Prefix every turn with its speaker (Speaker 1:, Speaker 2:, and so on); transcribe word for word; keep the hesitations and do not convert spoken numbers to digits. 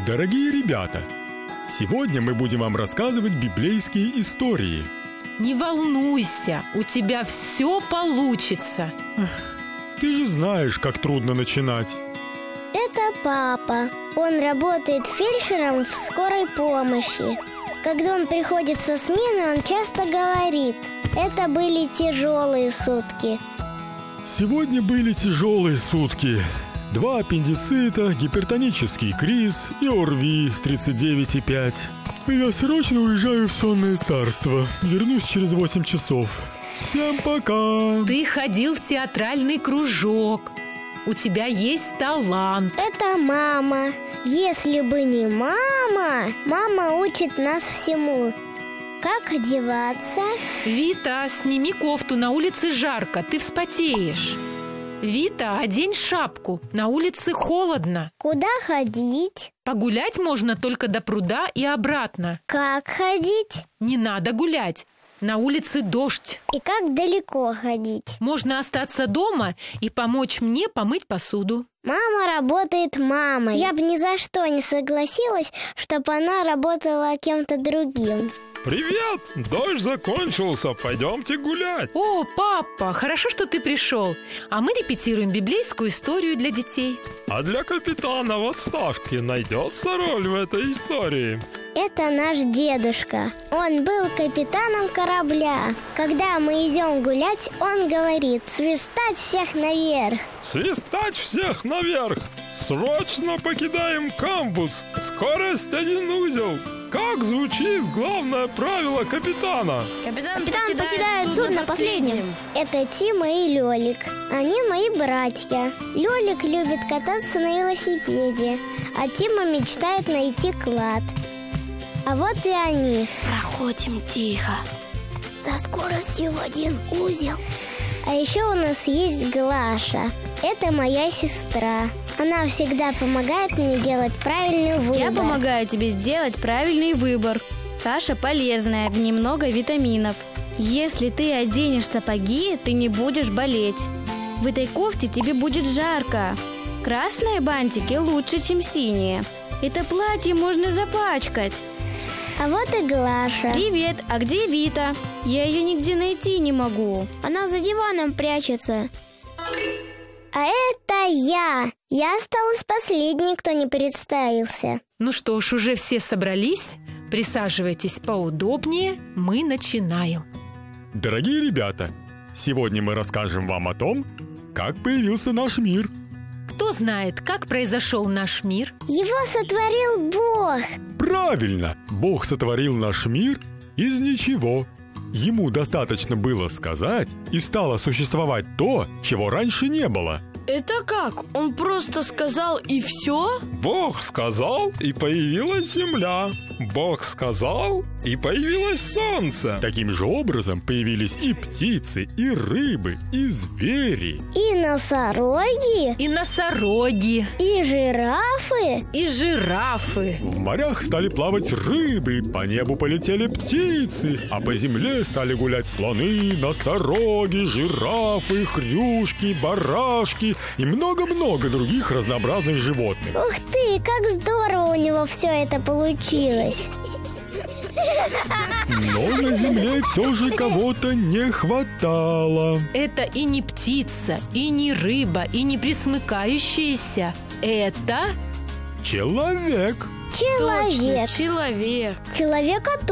Speaker 1: Дорогие ребята, сегодня мы будем вам рассказывать библейские истории.
Speaker 2: Не волнуйся, у тебя все получится.
Speaker 1: Ты же знаешь, как трудно начинать.
Speaker 3: Это папа. Он работает фельдшером в скорой помощи. Когда он приходит со смены, он часто говорит: это были тяжелые сутки.
Speaker 1: Сегодня были тяжелые сутки. Два аппендицита, гипертонический криз и ОРВИ с тридцать девять и пять. Я срочно уезжаю в сонное царство. Вернусь через восемь часов. Всем пока.
Speaker 2: Ты ходил в театральный кружок. У тебя есть талант.
Speaker 3: Это мама. Если бы не мама, мама учит нас всему. Как одеваться?
Speaker 2: Вита, сними кофту, на улице жарко, ты вспотеешь. Вита, одень шапку, на улице холодно.
Speaker 3: Куда ходить?
Speaker 2: Погулять можно только до пруда и обратно.
Speaker 3: Как ходить?
Speaker 2: Не надо гулять, на улице дождь.
Speaker 3: И как далеко ходить?
Speaker 2: Можно остаться дома и помочь мне помыть посуду.
Speaker 3: Мама работает мамой. Я бы ни за что не согласилась, чтобы она работала кем-то другим.
Speaker 4: Привет! Дождь закончился, пойдемте гулять.
Speaker 2: О, папа, хорошо, что ты пришел. А мы репетируем библейскую историю для детей.
Speaker 4: А для капитана в отставке найдется роль в этой истории?
Speaker 3: Это наш дедушка. Он был капитаном корабля. Когда мы идем гулять, он говорит: свистать всех наверх.
Speaker 4: Свистать всех наверх! Срочно покидаем камбуз! Скорость один узел! Как звучит главное правило капитана?
Speaker 3: Капитан, Капитан покидает судно последним. Это Тима и Лёлик. Они мои братья. Лёлик любит кататься на велосипеде, а Тима мечтает найти клад. А вот и они.
Speaker 5: Проходим тихо, со скоростью в один узел.
Speaker 3: А еще у нас есть Глаша. Это моя сестра. Она всегда помогает мне делать правильный выбор.
Speaker 5: Я помогаю тебе сделать правильный выбор. Каша полезная, в ней много витаминов. Если ты оденешь сапоги, ты не будешь болеть. В этой кофте тебе будет жарко. Красные бантики лучше, чем синие. Это платье можно запачкать.
Speaker 3: А вот и Глаша.
Speaker 5: Привет, а где Вита? Я ее нигде найти не могу.
Speaker 3: Она за диваном прячется. А это я. Я осталась последней, кто не представился.
Speaker 2: Ну что ж, уже все собрались? Присаживайтесь поудобнее, мы начинаем.
Speaker 1: Дорогие ребята, сегодня мы расскажем вам о том, как появился наш мир.
Speaker 2: Кто знает, как произошел наш мир?
Speaker 3: Его сотворил Бог.
Speaker 1: Правильно! Бог сотворил наш мир из ничего. Ему достаточно было сказать, и стало существовать то, чего раньше не было.
Speaker 6: Это как? Он просто сказал и все?
Speaker 4: Бог сказал, и появилась земля. Бог сказал, и появилось солнце.
Speaker 1: Таким же образом появились и птицы, и рыбы, и звери.
Speaker 3: И носороги.
Speaker 2: И носороги.
Speaker 3: И жирафы.
Speaker 2: И жирафы.
Speaker 1: В морях стали плавать рыбы, по небу полетели птицы, а по земле стали гулять слоны, носороги, жирафы, хрюшки, барашки и много-много других разнообразных животных.
Speaker 3: Ух ты, как здорово у него все это получилось.
Speaker 1: Но на земле все же кого-то не хватало.
Speaker 2: Это и не птица, и не рыба, и не пресмыкающаяся. Это...
Speaker 1: Человек.
Speaker 3: Человек.
Speaker 6: Человек.
Speaker 3: Человека